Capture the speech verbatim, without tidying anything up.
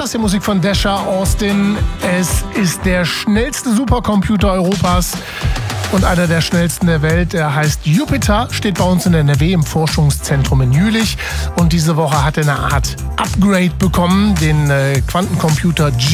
das hier Musik von Dasha Austin. Es ist der schnellste Supercomputer Europas und einer der schnellsten der Welt. Er heißt Jupiter, steht bei uns in N R W im Forschungszentrum in Jülich. Und diese Woche hat er eine Art Upgrade bekommen, den äh, Quantencomputer G